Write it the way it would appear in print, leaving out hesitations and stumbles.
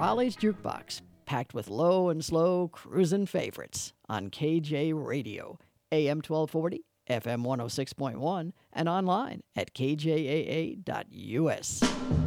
Raleigh's Jukebox, packed with low and slow cruisin' favorites on KJ Radio, AM 1240, FM 106.1, and online at kjaa.us.